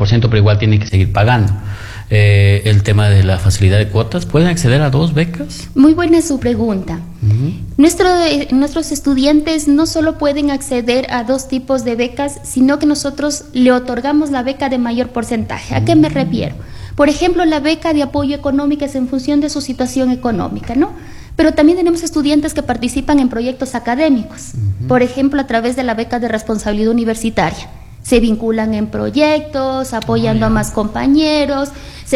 50%, pero igual tienen que seguir pagando. El tema de la facilidad de cuotas, ¿pueden acceder a 2 becas? Muy buena su pregunta. Nuestros estudiantes no solo pueden acceder a 2 tipos de becas, sino que nosotros le otorgamos la beca de mayor porcentaje. ¿A qué me refiero? Por ejemplo, la beca de apoyo económico es en función de su situación económica, ¿no? Pero también tenemos estudiantes que participan en proyectos académicos, por ejemplo, a través de la beca de responsabilidad universitaria. Se vinculan en proyectos, apoyando a más compañeros,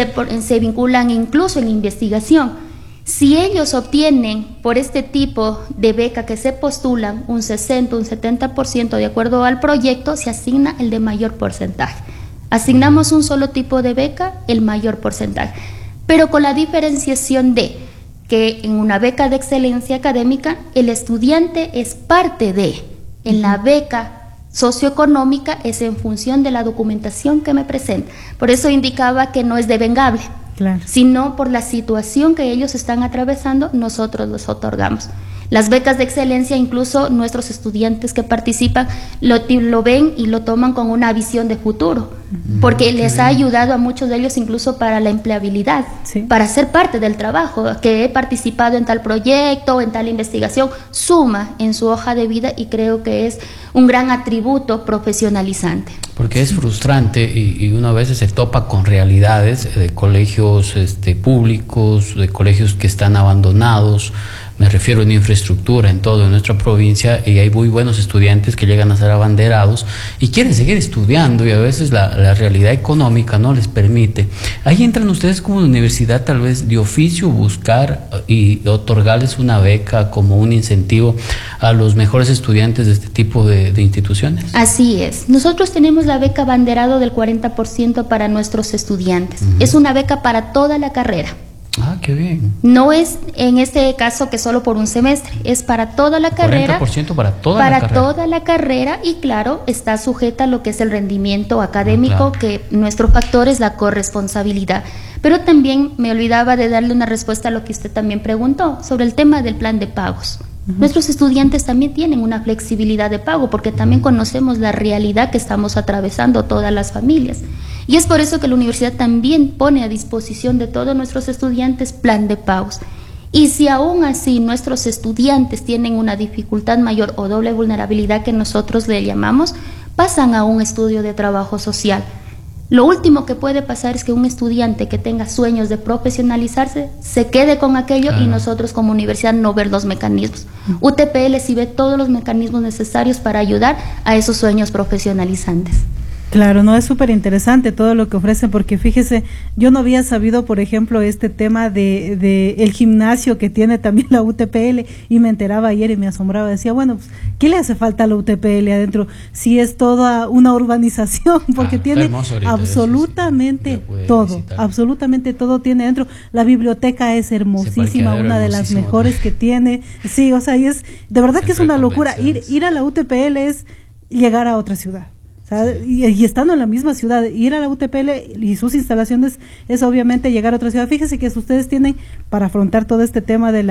se vinculan incluso en investigación. Si ellos obtienen por este tipo de beca que se postulan un 60, un 70% de acuerdo al proyecto, se asigna el de mayor porcentaje. Asignamos un solo tipo de beca, el mayor porcentaje, pero con la diferenciación de que en una beca de excelencia académica el estudiante es parte de, en la beca socioeconómica es en función de la documentación que me presenta. Por eso indicaba que no es devengable, claro, sino por la situación que ellos están atravesando, nosotros los otorgamos. Las becas de excelencia, incluso nuestros estudiantes que participan lo ven y lo toman con una visión de futuro, porque les ha ayudado a muchos de ellos incluso para la empleabilidad, sí, para ser parte del trabajo, que he participado en tal proyecto, en tal investigación, suma en su hoja de vida y creo que es un gran atributo profesionalizante. Porque es frustrante y uno a veces se topa con realidades de colegios públicos, de colegios que están abandonados. Me refiero a una infraestructura en toda nuestra provincia y hay muy buenos estudiantes que llegan a ser abanderados y quieren seguir estudiando y a veces la realidad económica no les permite. Ahí entran ustedes como universidad tal vez de oficio buscar y otorgarles una beca como un incentivo a los mejores estudiantes de este tipo de instituciones. Así es. Nosotros tenemos la beca abanderado del 40% para nuestros estudiantes. Es una beca para toda la carrera. Ah, qué bien. No es en este caso que solo por un semestre, es para toda la carrera. 40% para toda la carrera. Para toda la carrera y claro, está sujeta a lo que es el rendimiento académico, claro, que nuestro factor es la corresponsabilidad. Pero también me olvidaba de darle una respuesta a lo que usted también preguntó, sobre el tema del plan de pagos. Nuestros estudiantes también tienen una flexibilidad de pago porque también conocemos la realidad que estamos atravesando todas las familias. Y es por eso que la universidad también pone a disposición de todos nuestros estudiantes plan de pagos. Y si aún así nuestros estudiantes tienen una dificultad mayor o doble vulnerabilidad que nosotros le llamamos, pasan a un estudio de trabajo social. Lo último que puede pasar es que un estudiante que tenga sueños de profesionalizarse se quede con aquello y nosotros como universidad no ver los mecanismos. UTPL sí ve todos los mecanismos necesarios para ayudar a esos sueños profesionalizantes. Claro, no, es súper interesante todo lo que ofrecen, porque fíjese, yo no había sabido, por ejemplo, este tema de el gimnasio que tiene también la UTPL, y me enteraba ayer y me asombraba, decía, bueno, pues, ¿qué le hace falta a la UTPL adentro? Si es toda una urbanización, porque tiene absolutamente absolutamente todo tiene dentro. La biblioteca es hermosísima, una de las mejores que tiene, sí, o sea, y es, de verdad que es una locura, ir a la UTPL es llegar a otra ciudad. O sea, y estando en la misma ciudad, ir a la UTPL y sus instalaciones es obviamente llegar a otra ciudad. Fíjese que ustedes tienen, para afrontar todo este tema de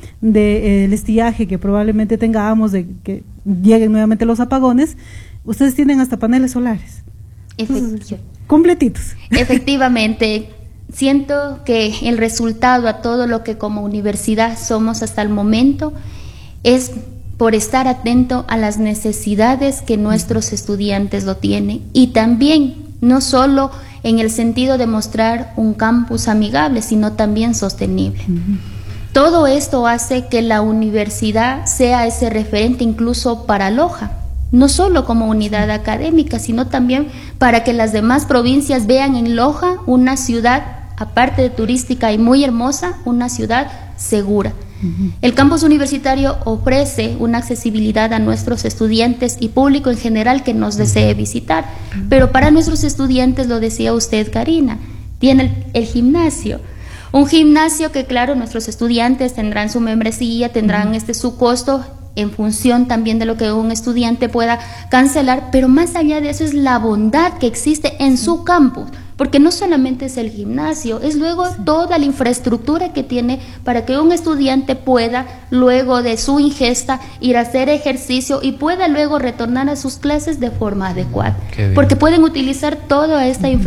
el estiaje que probablemente tengamos, de que lleguen nuevamente los apagones, ustedes tienen hasta paneles solares. Entonces, completitos. Efectivamente. Siento que el resultado a todo lo que como universidad somos hasta el momento es por estar atento a las necesidades que nuestros estudiantes lo tienen y también no solo en el sentido de mostrar un campus amigable, sino también sostenible. Todo esto hace que la universidad sea ese referente incluso para Loja, no solo como unidad académica, sino también para que las demás provincias vean en Loja una ciudad, aparte de turística y muy hermosa, una ciudad segura. El campus universitario ofrece una accesibilidad a nuestros estudiantes y público en general que nos desee visitar, pero para nuestros estudiantes, lo decía usted, Karina, tiene el gimnasio. Un gimnasio que, claro, nuestros estudiantes tendrán su membresía, tendrán su costo en función también de lo que un estudiante pueda cancelar, pero más allá de eso es la bondad que existe en su campus, porque no solamente es el gimnasio, es luego toda la infraestructura que tiene para que un estudiante pueda, luego de su ingesta, ir a hacer ejercicio y pueda luego retornar a sus clases de forma adecuada, porque pueden utilizar toda esta infraestructura